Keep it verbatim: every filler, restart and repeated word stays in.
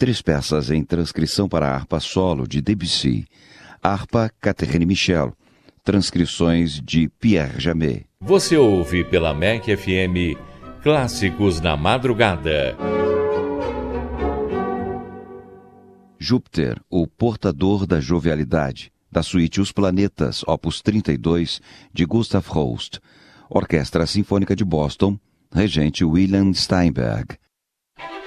três peças em transcrição para harpa solo de Debussy, harpa Catherine Michel, transcrições de Pierre Jamet. Você ouve pela M E C F M Clássicos na Madrugada. Júpiter, o portador da jovialidade, da suíte Os Planetas, opus trinta e dois, de Gustav Holst, Orquestra Sinfônica de Boston, regente William Steinberg.